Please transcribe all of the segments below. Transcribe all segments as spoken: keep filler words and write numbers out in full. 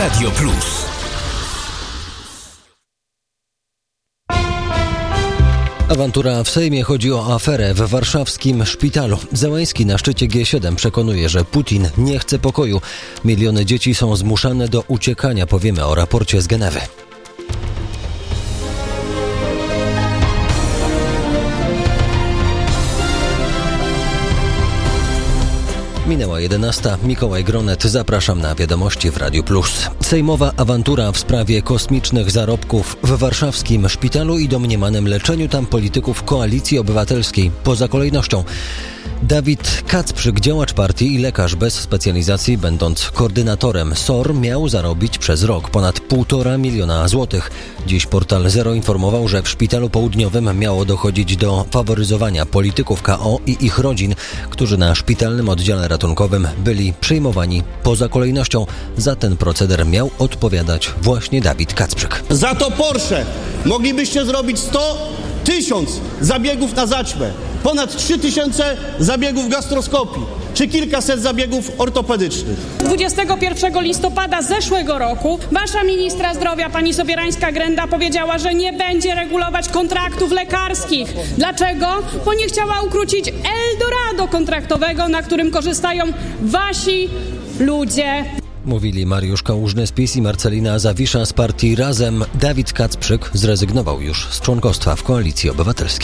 Radio Plus. Awantura w Sejmie. Chodzi o aferę w warszawskim szpitalu. Zełenski na szczycie G siedem przekonuje, że Putin nie chce pokoju. Miliony dzieci są zmuszane do uciekania. Powiemy o raporcie z Genewy. Minęła jedenasta. Mikołaj Gronet. Zapraszam na wiadomości w Radiu Plus. Sejmowa awantura w sprawie kosmicznych zarobków w warszawskim szpitalu i domniemanym leczeniu tam polityków Koalicji Obywatelskiej. Poza kolejnością. Dawid Kacprzyk, działacz partii i lekarz bez specjalizacji, będąc koordynatorem S O R, miał zarobić przez rok ponad półtora miliona złotych. Dziś portal Zero informował, że w szpitalu południowym miało dochodzić do faworyzowania polityków K O i ich rodzin, którzy na szpitalnym oddziale ratunkowym byli przyjmowani poza kolejnością. Za ten proceder miał odpowiadać właśnie Dawid Kacprzyk. Za to Porsche moglibyście zrobić sto, tysiąc zabiegów na zaćmę, ponad trzy tysiące zabiegów gastroskopii, czy kilkaset zabiegów ortopedycznych. dwudziestego pierwszego listopada zeszłego roku wasza ministra zdrowia, pani Sobierańska-Grenda, powiedziała, że nie będzie regulować kontraktów lekarskich. Dlaczego? Bo nie chciała ukrócić Eldorado kontraktowego, na którym korzystają wasi ludzie. Mówili Mariusz Kałużny z PiS i Marcelina Zawisza z partii Razem. Dawid Kacprzyk zrezygnował już z członkostwa w Koalicji Obywatelskiej.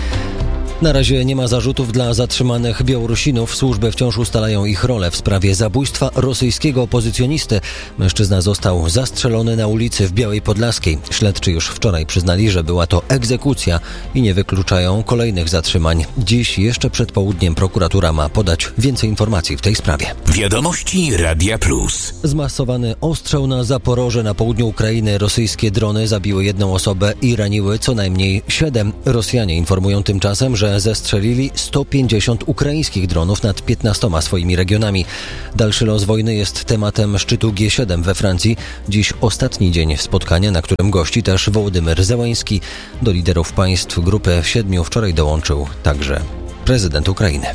Na razie nie ma zarzutów dla zatrzymanych Białorusinów. Służby wciąż ustalają ich rolę w sprawie zabójstwa rosyjskiego opozycjonisty. Mężczyzna został zastrzelony na ulicy w Białej Podlaskiej. Śledczy już wczoraj przyznali, że była to egzekucja i nie wykluczają kolejnych zatrzymań. Dziś jeszcze przed południem prokuratura ma podać więcej informacji w tej sprawie. Wiadomości Radia Plus. Zmasowany ostrzał na Zaporoże na południu Ukrainy. Rosyjskie drony zabiły jedną osobę i raniły co najmniej siedem. Rosjanie informują tymczasem, że zestrzelili sto pięćdziesiąt ukraińskich dronów nad piętnastoma swoimi regionami. Dalszy los wojny jest tematem szczytu G siedem we Francji. Dziś ostatni dzień spotkania, na którym gości też Wołodymyr Zełenski. Do liderów państw grupy siedmiu wczoraj dołączył także prezydent Ukrainy.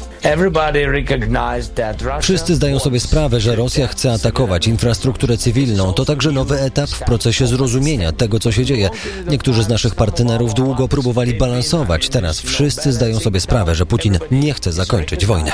Wszyscy zdają sobie sprawę, że Rosja chce atakować infrastrukturę cywilną. To także nowy etap w procesie zrozumienia tego, co się dzieje. Niektórzy z naszych partnerów długo próbowali balansować. Teraz wszyscy zdają sobie sprawę, że Putin nie chce zakończyć wojny.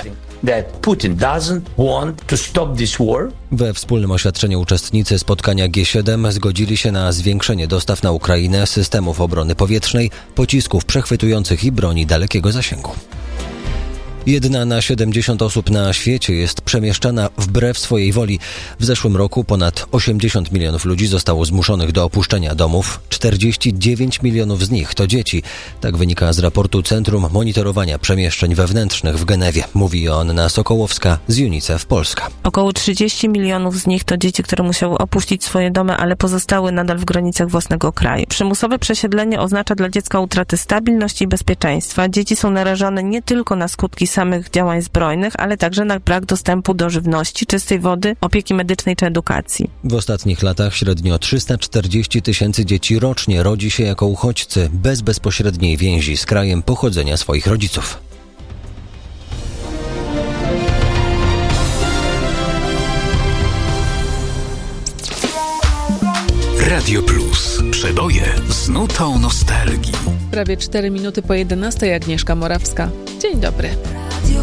We wspólnym oświadczeniu uczestnicy spotkania G siedem zgodzili się na zwiększenie dostaw na Ukrainę systemów obrony powietrznej, pocisków przechwytujących i broni dalekiego zasięgu. Jedna na siedemdziesiąt osób na świecie jest przemieszczana wbrew swojej woli. W zeszłym roku ponad osiemdziesiąt milionów ludzi zostało zmuszonych do opuszczenia domów. czterdzieści dziewięć milionów z nich to dzieci. Tak wynika z raportu Centrum Monitorowania Przemieszczeń Wewnętrznych w Genewie. Mówi Joanna Sokołowska z UNICEF Polska. Około trzydzieści milionów z nich to dzieci, które musiały opuścić swoje domy, ale pozostały nadal w granicach własnego kraju. Przymusowe przesiedlenie oznacza dla dziecka utratę stabilności i bezpieczeństwa. Dzieci są narażone nie tylko na skutki samych działań zbrojnych, ale także na brak dostępu do żywności, czystej wody, opieki medycznej czy edukacji. W ostatnich latach średnio trzysta czterdzieści tysięcy dzieci rocznie rodzi się jako uchodźcy bez bezpośredniej więzi z krajem pochodzenia swoich rodziców. Radio Plus. Przeboje z nutą nostalgii. Prawie cztery minuty po jedenastej. Agnieszka Morawska. Dzień dobry.